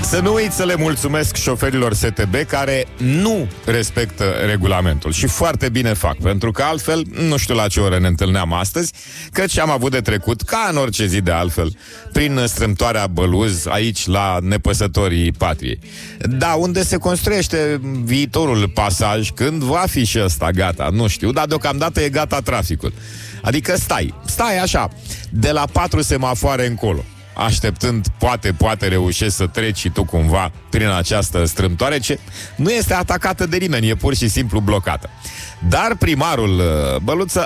Să nu uit să le mulțumesc șoferilor STB care nu respectă regulamentul. Și foarte bine fac, pentru că altfel, nu știu la ce oră ne întâlneam astăzi, căci am avut de trecut, ca în orice zi de altfel, prin strâmtoarea Băluz, aici la Nepăsătorii Patriei. Da, unde se construiește viitorul pasaj, când va fi și ăsta gata, nu știu, dar deocamdată e gata traficul. Adică stai așa, de la 4 semafoare încolo, așteptând, poate reușești să treci și tu cumva prin această strâmtoare, ce nu este atacată de nimeni, e pur și simplu blocată. Dar primarul Băluță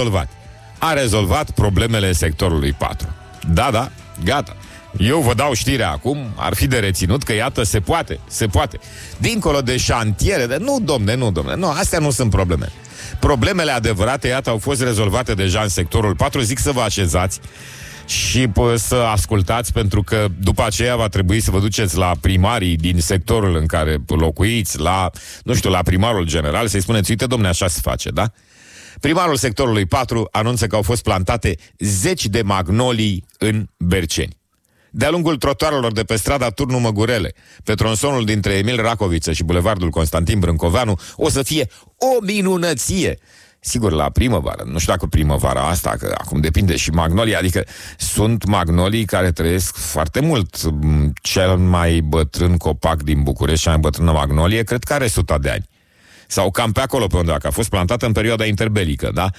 a rezolvat problemele sectorului 4. Da, gata. Eu vă dau știrea acum, ar fi de reținut că iată, se poate. Dincolo de șantiere, nu domne, astea nu sunt probleme. Problemele adevărate, iată, au fost rezolvate deja în sectorul 4. Zic să vă așezați și să ascultați, pentru că după aceea va trebui să vă duceți la primarii din sectorul în care locuiți, la primarul general, să-i spuneți, uite, domne, așa se face, da? Primarul sectorului 4 anunță că au fost plantate 10 de magnolii în Berceni. De-a lungul trotuarelor de pe strada Turnu Măgurele, pe tronsonul dintre Emil Racoviță și bulevardul Constantin Brâncoveanu, o să fie o minunăție. Sigur, la primăvară, nu știu dacă primăvara asta, că acum depinde și magnolii, adică sunt magnolii care trăiesc foarte mult. Cel mai bătrân copac din București, cea mai bătrână magnolie, cred că are 100 de ani. Sau cam pe acolo pe undeva, că a fost plantată în perioada interbelică, da?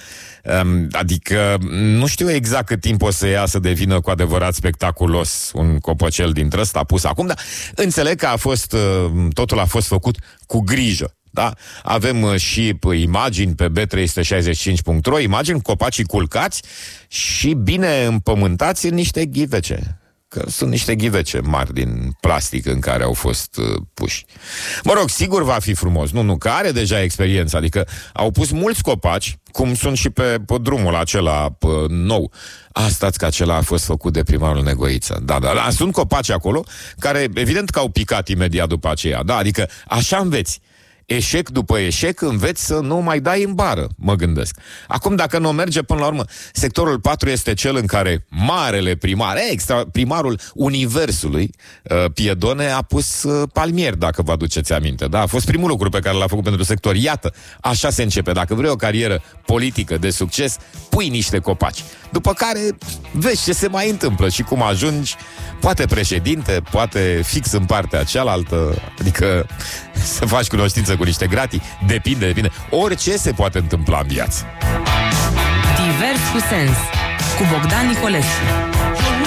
Adică nu știu exact cât timp o să ia să devină cu adevărat spectaculos un copăcel dintre ăsta pus acum, dar înțeleg că totul a fost făcut cu grijă. Da? Avem și imagini pe b365.ro, imagini copacii culcați și bine împământați în niște ghivece. Că sunt niște ghivece mari din plastic în care au fost puși. Mă rog, sigur va fi frumos. Nu, că are deja experiență. Adică au pus mulți copaci, cum sunt și pe drumul acela nou. Stați că acela a fost făcut de primarul Negoiță. Da, sunt copaci acolo care evident că au picat imediat după aceea. Da, adică așa înveți. Eșec după eșec înveți să nu mai dai în bară, mă gândesc. Acum, dacă nu merge până la urmă, sectorul 4 este cel în care marele primar, primarul Universului, Piedone, a pus palmieri, dacă vă aduceți aminte. Da? A fost primul lucru pe care l-a făcut pentru sector. Iată, așa se începe. Dacă vrei o carieră politică de succes, pui niște copaci. După care vezi ce se mai întâmplă și cum ajungi, poate președinte, poate fix în partea cealaltă, adică să faci cunoștință cu niște gratii, depinde. Orice se poate întâmpla în viață. Divers cu sens, cu Bogdan Nicolescu.